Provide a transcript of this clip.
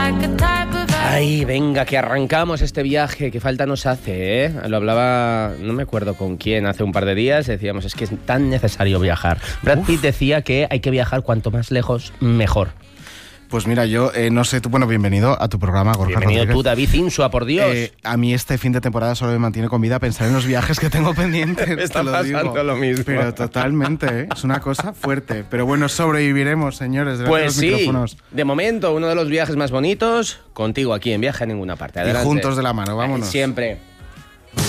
Ay, venga, que arrancamos este viaje, que falta nos hace, ¿eh? Lo hablaba, no me acuerdo con quién, hace un par de días, decíamos, es que es tan necesario viajar. Brad Pitt decía que hay que viajar cuanto más lejos, mejor. Pues mira, yo no sé, tú, bueno, bienvenido a tu programa, Gorka Bienvenido Rodríguez. tú, David Insua, por Dios. A mí este fin de temporada solo me mantiene con vida pensar en los viajes que tengo pendientes. Me está pasando lo mismo. Pero totalmente, ¿eh? Es una cosa fuerte. Pero bueno, sobreviviremos, señores, de Pues los sí, micrófonos. de momento, uno de los viajes más bonitos, contigo aquí en Viaje a Ninguna Parte. Adelante. Y juntos de la mano, vámonos. Siempre.